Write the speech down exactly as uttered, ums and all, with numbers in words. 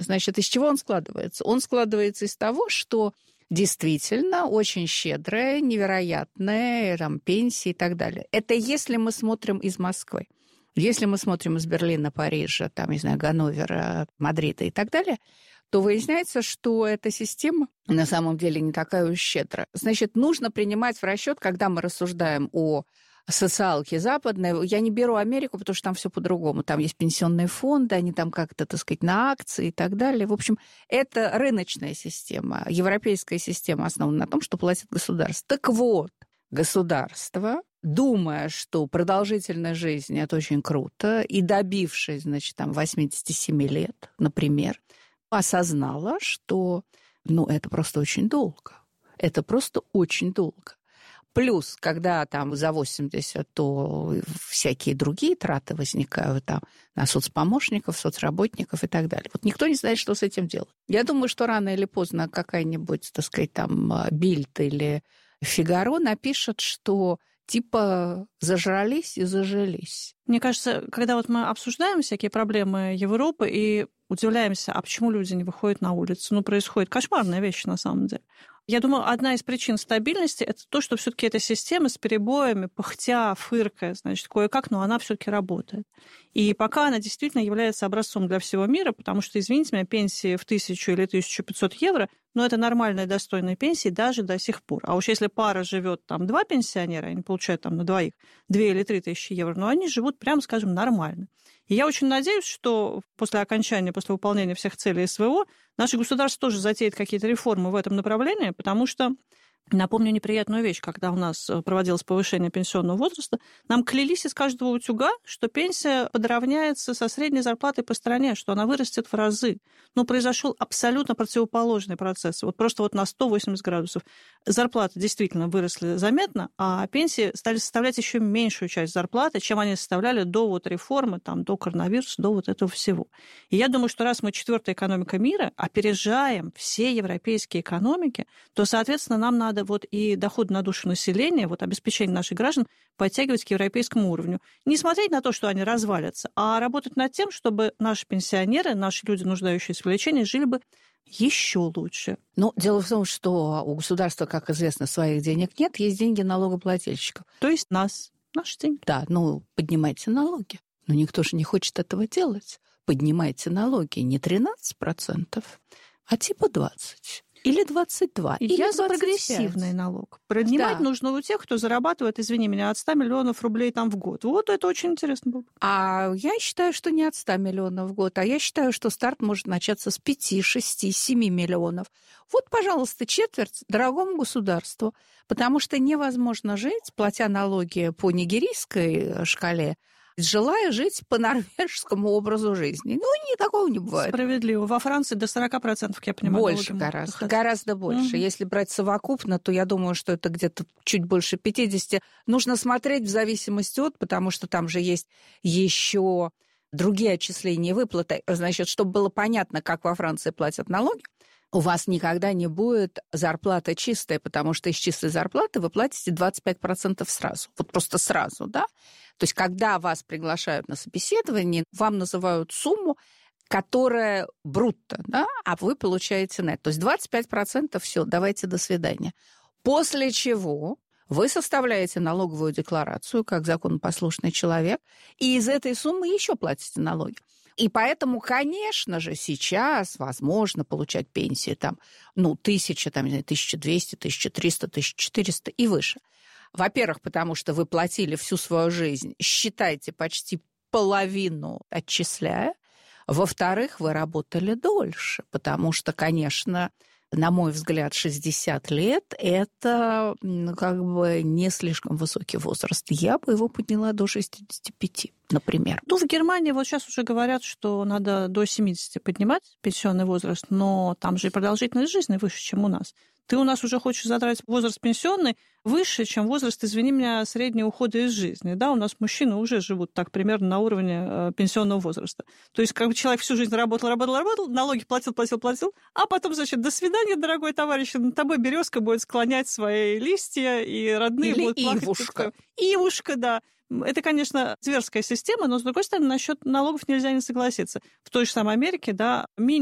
Значит, из чего он складывается? Он складывается из того, что действительно очень щедрая, невероятная там, пенсия и так далее. Это если мы смотрим из Москвы. Если мы смотрим из Берлина, Парижа, там, не знаю, Ганновера, Мадрида и так далее, то выясняется, что эта система на самом деле не такая уж щедрая. Значит, нужно принимать в расчет, когда мы рассуждаем о социалке западной. Я не беру Америку, потому что там все по-другому. Там есть пенсионные фонды, они там как-то, так сказать, на акции и так далее. В общем, это рыночная система. Европейская система основана на том, что платит государство. Так вот, государство, думая, что продолжительная жизнь – это очень круто, и добившись, значит, там, восемьдесят семь лет, например, осознала, что, ну, это просто очень долго. Это просто очень долго. Плюс, когда там за восемьдесят, то всякие другие траты возникают там на соцпомощников, соцработников и так далее. Вот никто не знает, что с этим делать. Я думаю, что рано или поздно какая-нибудь, так сказать, там Бильд или Фигаро напишет, что типа зажрались и зажились. Мне кажется, когда вот мы обсуждаем всякие проблемы Европы и удивляемся, а почему люди не выходят на улицу, ну, происходит кошмарная вещь на самом деле. Я думаю, одна из причин стабильности – это то, что все-таки эта система с перебоями, пыхтя, фыркая, значит, кое-как, но она все-таки работает. И пока она действительно является образцом для всего мира, потому что, извините меня, пенсии в тысячу или тысячу пятьсот евро, но это нормальная достойная пенсия даже до сих пор. А уж если пара живет там два пенсионера, они получают там на двоих две или три тысячи евро, но они живут, прямо скажем, нормально. И я очень надеюсь, что после окончания, после выполнения всех целей СВО, наше государство тоже затеет какие-то реформы в этом направлении, потому что, напомню неприятную вещь, когда у нас проводилось повышение пенсионного возраста, нам клялись из каждого утюга, что пенсия подравняется со средней зарплатой по стране, что она вырастет в разы. Но произошел абсолютно противоположный процесс. Вот просто вот на сто восемьдесят градусов. Зарплаты действительно выросли заметно, а пенсии стали составлять еще меньшую часть зарплаты, чем они составляли до вот реформы, там, до коронавируса, до вот этого всего. И я думаю, что раз мы четвертая экономика мира, опережаем все европейские экономики, то, соответственно, нам надо надо вот и доход на душу населения, вот обеспечение наших граждан подтягивать к европейскому уровню. Не смотреть на то, что они развалятся, а работать над тем, чтобы наши пенсионеры, наши люди, нуждающиеся в лечении, жили бы еще лучше. Ну, дело в том, что у государства, как известно, своих денег нет, есть деньги налогоплательщиков. То есть нас, наши деньги. Да, ну, поднимайте налоги. Но никто же не хочет этого делать. Поднимайте налоги не тринадцать процентов, а типа двадцать процентов. Или двадцать два, и или я за двадцать пять. Прогрессивный налог. Поднимать да. нужно у тех, кто зарабатывает, извини меня, от ста миллионов рублей там в год. Вот это очень интересно было. А я считаю, что не от ста миллионов в год, а я считаю, что старт может начаться с пяти, шести, семи миллионов. Вот, пожалуйста, четверть дорогому государству, потому что невозможно жить, платя налоги по нигерийской шкале, желая жить по норвежскому образу жизни. Ну, ни такого не бывает. Справедливо. Во Франции до сорока процентов, я понимаю. Больше гораздо, гораздо больше. Угу. Если брать совокупно, то я думаю, что это где-то чуть больше пятидесяти. Нужно смотреть в зависимости от, потому что там же есть еще другие отчисления и выплаты. Значит, чтобы было понятно, как во Франции платят налоги, у вас никогда не будет зарплата чистая, потому что из чистой зарплаты вы платите двадцать пять процентов сразу. Вот просто сразу, да? То есть, когда вас приглашают на собеседование, вам называют сумму, которая брутто, да, а вы получаете нет. То есть двадцать пять процентов все, давайте до свидания. После чего вы составляете налоговую декларацию как законопослушный человек, и из этой суммы еще платите налоги. И поэтому, конечно же, сейчас возможно получать пенсии там, ну, тысяча, там, тысяча двести, тысяча триста, тысяча четыреста и выше. Во-первых, потому что вы платили всю свою жизнь, считайте, почти половину отчисляя. Во-вторых, вы работали дольше, потому что, конечно, на мой взгляд, шестьдесят лет – это ну, как бы не слишком высокий возраст. Я бы его подняла до шестидесяти пяти, например. Ну, в Германии вот сейчас уже говорят, что надо до семидесяти поднимать пенсионный возраст, но там же и продолжительность жизни выше, чем у нас. Ты у нас уже хочешь задрать возраст пенсионный выше, чем возраст, извини меня, среднего ухода из жизни. Да, у нас мужчины уже живут так примерно на уровне пенсионного возраста. То есть, как бы человек всю жизнь работал, работал, работал, налоги платил, платил, платил, а потом, значит, до свидания, дорогой товарищ, над тобой березка будет склонять свои листья, и родные Или будут плакать. ивушка. Ивушка, да. Это, конечно, зверская система, но, с другой стороны, насчет налогов нельзя не согласиться. В той же самой Америке, да, минимум